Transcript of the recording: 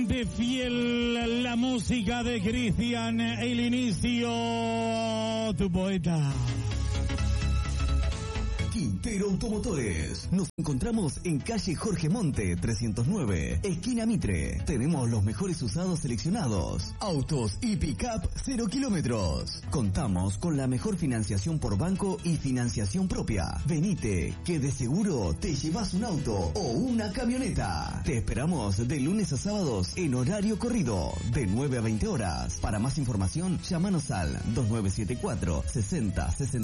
De fiel la música de Cristian, el inicio, tu poeta. Quintero Automotores. Nos encontramos en calle Jorge Monte, 309, esquina Mitre. Tenemos los mejores usados seleccionados. Autos y pick-up 0 kilómetros. Contamos con la mejor financiación por banco y financiación propia. Venite, que de seguro te llevas un auto o una camioneta. Te esperamos de lunes a sábados en horario corrido, de 9 a 20 horas. Para más información, llámanos al 2974 60 60.